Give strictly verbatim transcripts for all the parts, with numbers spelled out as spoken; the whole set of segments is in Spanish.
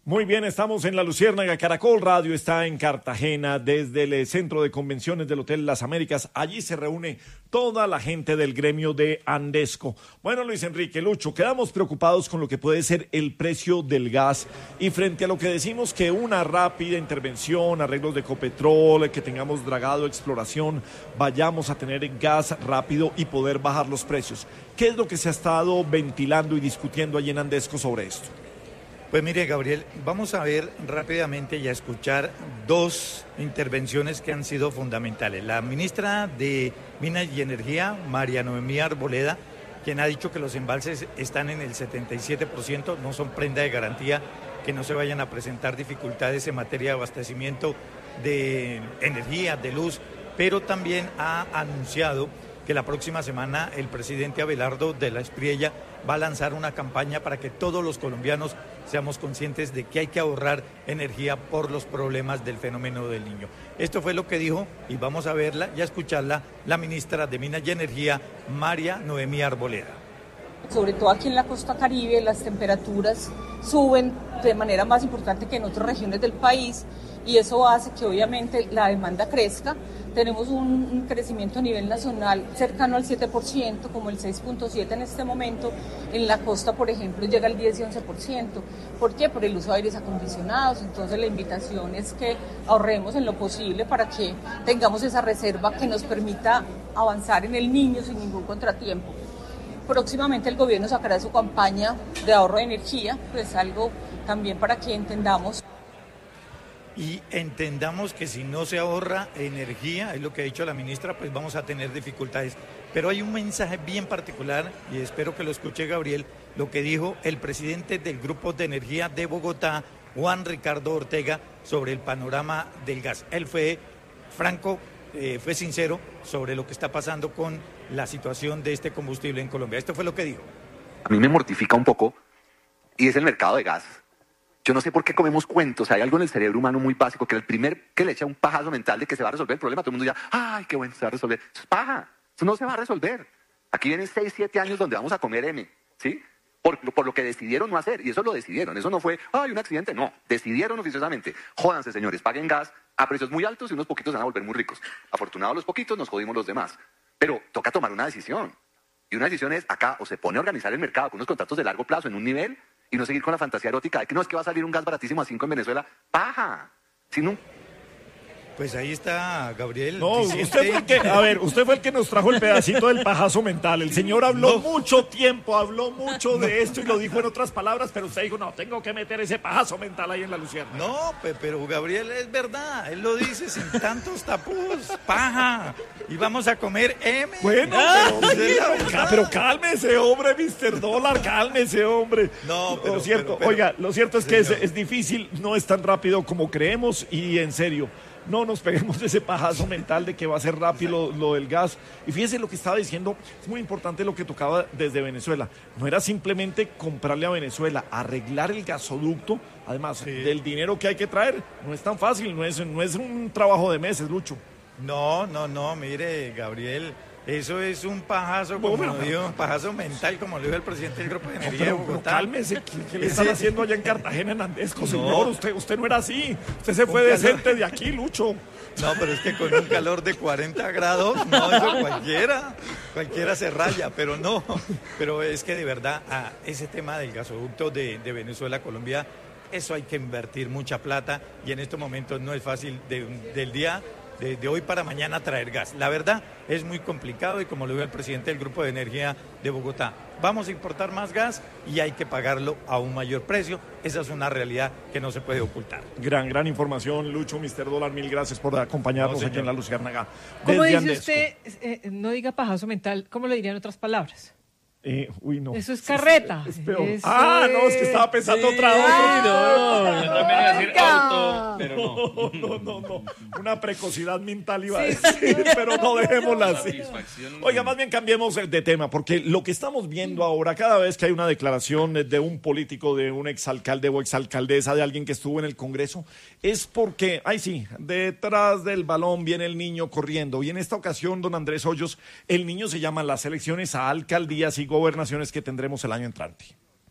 Muy bien, estamos en La Luciérnaga. Caracol Radio está en Cartagena desde el Centro de Convenciones del Hotel Las Américas. Allí se reúne toda la gente del gremio de Andesco. Bueno, Luis Enrique, Lucho, quedamos preocupados con lo que puede ser el precio del gas y frente a lo que decimos que una rápida intervención, arreglos de Ecopetrol, que tengamos dragado, exploración, vayamos a tener gas rápido y poder bajar los precios. ¿Qué es lo que se ha estado ventilando y discutiendo allí en Andesco sobre esto? Pues mire, Gabriel, vamos a ver rápidamente y a escuchar dos intervenciones que han sido fundamentales. La ministra de Minas y Energía, María Noemí Arboleda, quien ha dicho que los embalses están en el setenta y siete por ciento, no son prenda de garantía, que no se vayan a presentar dificultades en materia de abastecimiento de energía, de luz, pero también ha anunciado que la próxima semana el presidente Abelardo de la Espriella va a lanzar una campaña para que todos los colombianos seamos conscientes de que hay que ahorrar energía por los problemas del fenómeno del Niño. Esto fue lo que dijo, y vamos a verla y a escucharla, la ministra de Minas y Energía, María Noemí Arboleda. Sobre todo aquí en la costa caribe, las temperaturas suben de manera más importante que en otras regiones del país y eso hace que obviamente la demanda crezca. Tenemos un, un crecimiento a nivel nacional cercano al siete por ciento, como el seis punto siete por ciento en este momento. En la costa, por ejemplo, llega al diez y once por ciento. ¿Por qué? Por el uso de aires acondicionados. Entonces la invitación es que ahorremos en lo posible para que tengamos esa reserva que nos permita avanzar en el Niño sin ningún contratiempo. Próximamente el gobierno sacará su campaña de ahorro de energía, pues algo también para que entendamos. Y entendamos que si no se ahorra energía, es lo que ha dicho la ministra, pues vamos a tener dificultades. Pero hay un mensaje bien particular, y espero que lo escuche Gabriel, lo que dijo el presidente del Grupo de Energía de Bogotá, Juan Ricardo Ortega, sobre el panorama del gas. Él fue franco, eh, fue sincero sobre lo que está pasando con la situación de este combustible en Colombia. Esto fue lo que dijo. A mí me mortifica un poco, y es el mercado de gas. Yo no sé por qué comemos cuentos, hay algo en el cerebro humano muy básico, que el primer que le echa un pajazo mental de que se va a resolver el problema, todo el mundo ya, ¡ay, qué bueno, se va a resolver! Eso es paja, eso no se va a resolver. Aquí vienen seis, siete años donde vamos a comer M, ¿sí? Por, por lo que decidieron no hacer, y eso lo decidieron, eso no fue, ¡ay, un accidente! No, decidieron oficiosamente. Jódanse, señores, paguen gas a precios muy altos y unos poquitos se van a volver muy ricos. Afortunados los poquitos, nos jodimos los demás. Pero toca tomar una decisión. Y una decisión es, acá, o se pone a organizar el mercado con unos contratos de largo plazo en un nivel, y no seguir con la fantasía erótica de que no es que va a salir un gas baratísimo a cinco en Venezuela. ¡Paja! Si no... Pues ahí está Gabriel. No, usted fue el que, a ver, usted fue el que nos trajo el pedacito del pajazo mental. El señor habló no. mucho tiempo, habló mucho de esto y lo dijo en otras palabras, pero usted dijo, no, tengo que meter ese pajazo mental ahí en la Luciérnaga. No, pero Gabriel es verdad, él lo dice sin tantos tapujos, paja, y vamos a comer M. Bueno, pero, pero, pero cálmese, hombre, mister Dólar, cálmese, hombre. No, pero, lo cierto, pero, pero, oiga, lo cierto es que es, es difícil, no es tan rápido como creemos y en serio, no nos peguemos ese pajazo mental de que va a ser rápido lo, lo del gas. Y fíjense lo que estaba diciendo, es muy importante lo que tocaba desde Venezuela. No era simplemente comprarle a Venezuela, arreglar el gasoducto, además sí. del dinero que hay que traer. No es tan fácil, no es, no es un trabajo de meses, Lucho. No, no, no, mire, Gabriel, eso es un pajazo, como bueno, lo dijo, un pajazo mental, como lo dijo el presidente del Grupo de Energía pero, de Bogotá. Pero cálmese, ¿qué, qué le están haciendo allá en Cartagena, en Andesco, no. señor? Usted, usted no era así, usted se fue decente de aquí, Lucho. No, pero es que con un calor de cuarenta grados, no, eso cualquiera, cualquiera se raya, pero no, pero es que de verdad, a ese tema del gasoducto de, de Venezuela a Colombia, eso hay que invertir mucha plata y en estos momentos no es fácil de, del día De, de hoy para mañana traer gas. La verdad es muy complicado y como lo dijo el presidente del Grupo de Energía de Bogotá, vamos a importar más gas y hay que pagarlo a un mayor precio. Esa es una realidad que no se puede ocultar. Gran, gran información, Lucho, mister Dólar, mil gracias por acompañarnos no, aquí en la Luciérnaga. ¿Cómo dice Andesco. Usted, eh, no diga pajazo mental, ¿cómo le diría en otras palabras? Eh, uy, no. Eso es carreta. Es, es peor. Eso ah, no, es que estaba pensando sí, otra vez. No, yo también iba a decir auto, pero no. No, no, no, no. Una precocidad mental iba a decir, sí, pero no dejémosla así. Oiga, más bien cambiemos de tema, porque lo que estamos viendo ahora, cada vez que hay una declaración de un político, de un exalcalde o exalcaldesa, de alguien que estuvo en el Congreso, es porque, ay sí, detrás del balón viene el niño corriendo. Y en esta ocasión, don Andrés Hoyos, el niño se llama las elecciones a alcaldías y gobernaciones que tendremos el año entrante.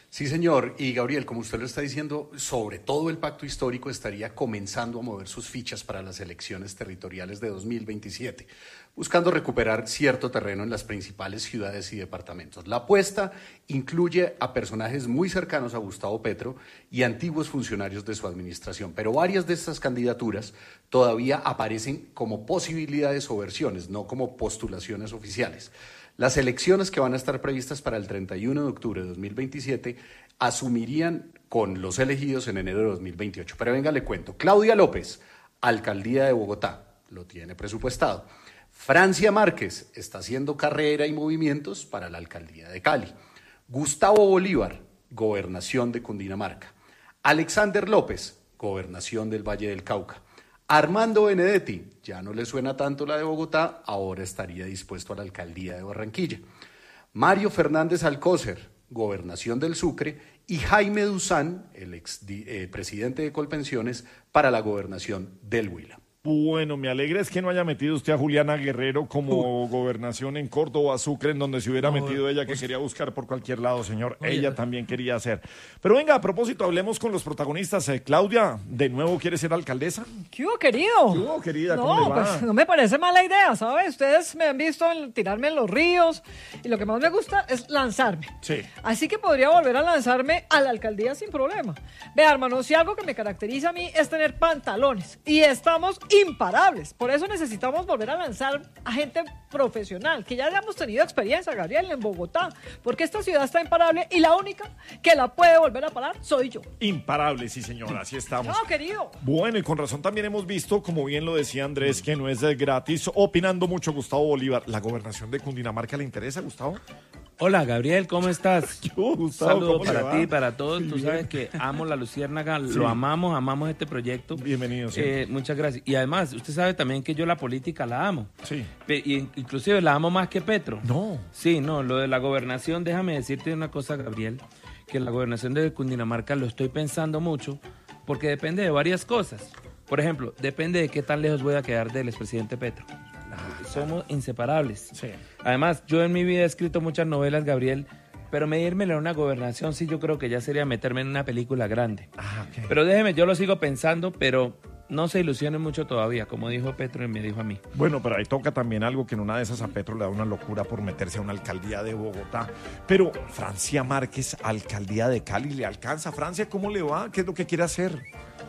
Sí, señor. Y Gabriel, como usted lo está diciendo, sobre todo el pacto histórico estaría comenzando a mover sus fichas para las elecciones territoriales de dos mil veintisiete, buscando recuperar cierto terreno en las principales ciudades y departamentos. La apuesta incluye a personajes muy cercanos a Gustavo Petro y antiguos funcionarios de su administración, pero varias de estas candidaturas todavía aparecen como posibilidades o versiones, no como postulaciones oficiales. Las elecciones que van a estar previstas para el treinta y uno de octubre de dos mil veintisiete asumirían con los elegidos en enero de dos mil veintiocho. Pero venga, le cuento. Claudia López, alcaldía de Bogotá, lo tiene presupuestado. Francia Márquez está haciendo carrera y movimientos para la alcaldía de Cali. Gustavo Bolívar, gobernación de Cundinamarca. Alexander López, gobernación del Valle del Cauca. Armando Benedetti, ya no le suena tanto la de Bogotá, ahora estaría dispuesto a la alcaldía de Barranquilla. Mario Fernández Alcócer, gobernación del Sucre, y Jaime Duzán, el ex eh, presidente de Colpensiones, para la gobernación del Huila. Bueno, me alegra es que no haya metido usted a Juliana Guerrero como uh. gobernación en Córdoba, Sucre, en donde se hubiera no, metido ella, que pues, quería buscar por cualquier lado, señor. Oye, ella también quería hacer. Pero venga, a propósito, hablemos con los protagonistas. Eh, Claudia, ¿de nuevo quiere ser alcaldesa? ¿Qué hubo, querido? ¿Qué hubo, querida? No, ¿Cómo le va? Pues no me parece mala idea, ¿sabes? Ustedes me han visto en, tirarme en los ríos y lo que más me gusta es lanzarme. Sí. Así que podría volver a lanzarme a la alcaldía sin problema. Vea, hermano, si algo que me caracteriza a mí es tener pantalones y estamos imparables. Por eso necesitamos volver a lanzar a gente profesional, que ya hayamos tenido experiencia, Gabriel, en Bogotá, porque esta ciudad está imparable y la única que la puede volver a parar soy yo. Imparable, sí, señora, así estamos. No, querido. Bueno, y con razón también hemos visto, como bien lo decía Andrés, que no es gratis. Opinando mucho Gustavo Bolívar. ¿La gobernación de Cundinamarca le interesa, Gustavo? Hola, Gabriel, ¿cómo estás? Yo, Gustavo, Un saludo ¿cómo para le va? ti, para todos. Sí, Tú bien. sabes que amo la Luciérnaga, Sí. lo amamos, amamos este proyecto. Bienvenido, sí. Eh, muchas gracias. Y además, usted sabe también que yo la política la amo. Sí. Pe- y inclusive la amo más que Petro. No. Sí, no, lo de la gobernación, déjame decirte una cosa, Gabriel, que la gobernación de Cundinamarca lo estoy pensando mucho porque depende de varias cosas. Por ejemplo, depende de qué tan lejos voy a quedar del expresidente Petro. Somos inseparables. Sí. Además, yo en mi vida he escrito muchas novelas, Gabriel, pero medírmelo en una gobernación sí yo creo que ya sería meterme en una película grande. Ah, ok. Pero déjeme, yo lo sigo pensando, pero no se ilusionen mucho todavía, como dijo Petro y me dijo a mí. Bueno, pero ahí toca también algo que en una de esas a Petro le da una locura por meterse a una alcaldía de Bogotá. Pero Francia Márquez, alcaldía de Cali, ¿le alcanza? Francia, ¿cómo le va? ¿Qué es lo que quiere hacer?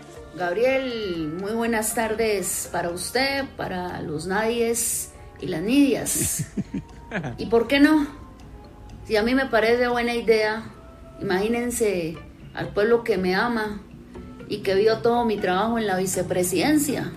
Gabriel, muy buenas tardes para usted, para los nadies y las nidias. ¿Y por qué no? Si a mí me parece buena idea, imagínense al pueblo que me ama y que vio todo mi trabajo en la vicepresidencia.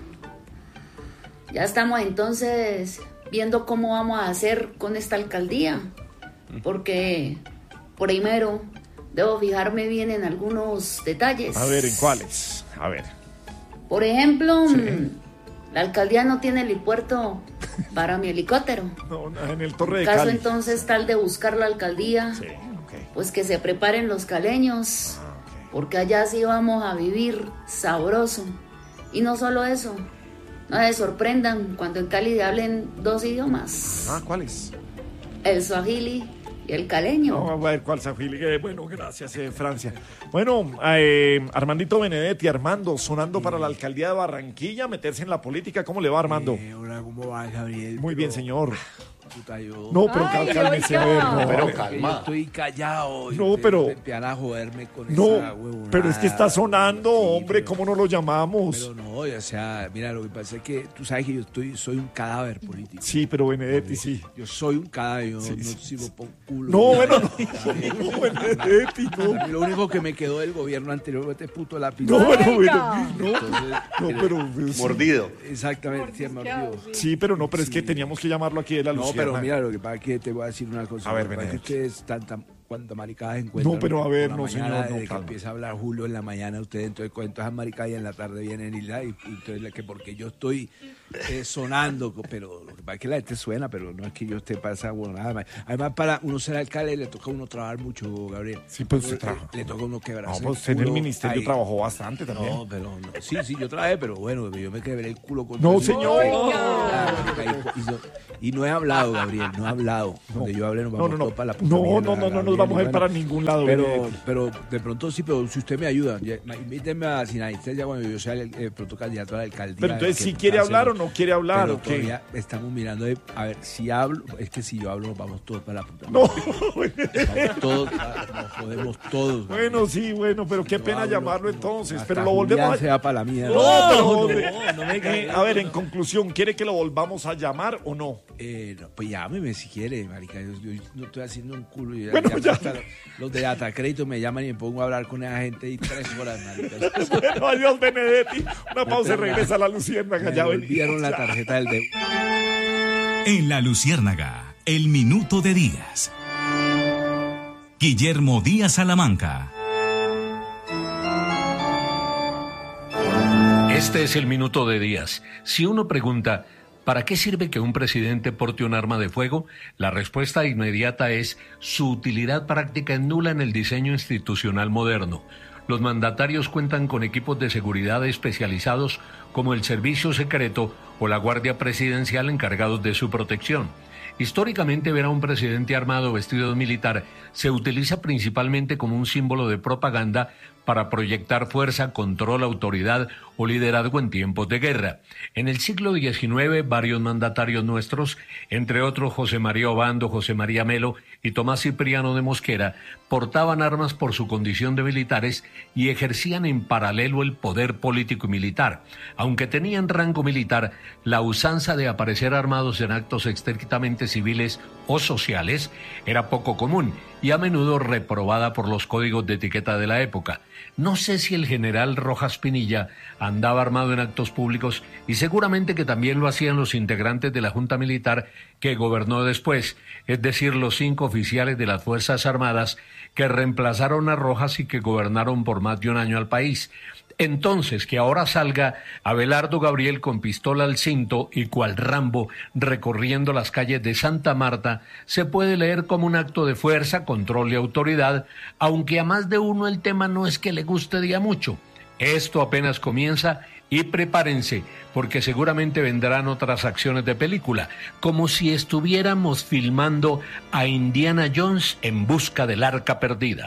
Ya estamos entonces viendo cómo vamos a hacer con esta alcaldía, porque primero debo fijarme bien en algunos detalles. A ver, ¿en cuáles? A ver. Por ejemplo, Sí. mm, la alcaldía no tiene helipuerto para mi helicóptero. No, en el Torre de En caso Cali. entonces tal de buscar la alcaldía, Sí, ok. pues que se preparen los caleños, Ah, ok. porque allá sí vamos a vivir sabroso. Y no solo eso, no se sorprendan cuando en Cali hablen dos idiomas, Ah, ¿cuáles? el swahili y el caleño. No, a ver cuál se afiligue. Bueno, gracias, eh, Francia. Bueno, eh, Armandito Benedetti, Armando, sonando para la alcaldía de Barranquilla, meterse en la política. ¿Cómo le va, Armando? Eh, hola, ¿cómo va, Gabriel? Muy bien, señor. Puta, yo... No, pero Ay, cálmese, oiga. a ver, no, Pero pero calma. Yo estoy callado. y No, ustedes pero- empiezan a joderme con esa No, huevonada. pero es que está sonando, Sí, hombre, pero- ¿cómo no lo llamamos? Pero no, o sea, mira, lo que pasa es que tú sabes que yo estoy, soy un cadáver político. Sí, pero Benedetti, sí. Yo soy un cadáver, yo Sí, no sí, sirvo por culo. No, bueno, no, Gabriel. no, Benedetti, A no. mí lo único que me quedó del gobierno anterior fue este puto lápiz. No, bueno, Oiga. bueno, no, Entonces, no, pero... sí. Mordido. exactamente, sí, Mordisqueado, mordido. sí. Sí, pero no, pero es que Sí. teníamos que llamarlo aquí de la No, Luciérnaga. pero mira, lo que pasa es que te voy a decir una cosa. A ver, lo que pasa es que Benedetti. ustedes tanta, cuanta maricada encuentran. No, pero a ver, por la no, mañana, señor, no, desde que calma. empieza a hablar Julio en la mañana, ustedes entonces con todas esas maricadas y en la tarde vienen y la y, y entonces la que porque yo estoy eh, sonando, co- pero lo que pasa es que la gente suena, pero no es que yo esté para esa huevonada. Además, para uno ser alcalde le toca a uno trabajar mucho, Gabriel. Sí, pues usted Le- trabaja. Le toca a uno quebrarse No, pues el usted en el culo ministerio ahí. trabajó bastante también. No, pero no. Sí, sí, yo trabajé, pero bueno, yo me quebré el culo con No, todo eso. señor. Claro, y, y no- y no he hablado, Gabriel, no he hablado. Donde yo hablé nos No, vamos no, no. todos para la puta No, mierda, no, no, no nos Gabriel. vamos a ir para ningún lado. Pero, Benedetti. pero de pronto sí, pero si usted me ayuda, ya, invítenme a Sin Anestesia cuando yo sea el, el pronto candidato a la alcaldía. Pero entonces, que ¿sí quiere hace- hablar o no quiere hablar? pero ¿O qué? todavía estamos mirando, de- a ver, si hablo, es que si yo hablo nos vamos todos para la puta. No. Vamos todos, nos jodemos todos. Bueno, sí, bueno, pero qué pena hablo, llamarlo entonces. Hasta Pero lo volvemos Julián a... se va para la mía. No, pero no, ¿dónde? no, no me Eh, caiga. a ver, en conclusión, ¿quiere que lo volvamos a llamar o no? Eh, no, pues llámeme si quiere, marica. Yo, yo no estoy haciendo un culo. Yo Bueno, llamo ya. hasta los, los de Data Crédito me llaman y me pongo a hablar con esa gente y tres horas, marica. Bueno, adiós, Benedetti. Una pausa y regresa a la Luciérnaga. Me Ya devolvieron la venimos. tarjeta del deuda. En La Luciérnaga, el minuto de Díaz. Guillermo Díaz Salamanca. Este es el minuto de Díaz. Si uno pregunta, ¿para qué sirve que un presidente porte un arma de fuego? La respuesta inmediata es, su utilidad práctica es nula en el diseño institucional moderno. Los mandatarios cuentan con equipos de seguridad especializados como el Servicio Secreto o la Guardia Presidencial encargados de su protección. Históricamente, ver a un presidente armado vestido de militar se utiliza principalmente como un símbolo de propaganda para proyectar fuerza, control, autoridad o liderazgo en tiempos de guerra. En el siglo diecinueve, varios mandatarios nuestros, entre otros José María Obando, José María Melo y Tomás Cipriano de Mosquera, portaban armas por su condición de militares y ejercían en paralelo el poder político y militar. Aunque tenían rango militar, la usanza de aparecer armados en actos estrictamente civiles o sociales era poco común y a menudo reprobada por los códigos de etiqueta de la época. No sé si el general Rojas Pinilla andaba armado en actos públicos y seguramente que también lo hacían los integrantes de la Junta Militar que gobernó después, es decir, los cinco oficiales de las Fuerzas Armadas que reemplazaron a Rojas y que gobernaron por más de un año al país. Entonces, que ahora salga Abelardo Gabriel con pistola al cinto y cual Rambo recorriendo las calles de Santa Marta, se puede leer como un acto de fuerza, control y autoridad, aunque a más de uno el tema no es que le guste de a mucho. Esto apenas comienza y prepárense, porque seguramente vendrán otras acciones de película, como si estuviéramos filmando a Indiana Jones en busca del arca perdida.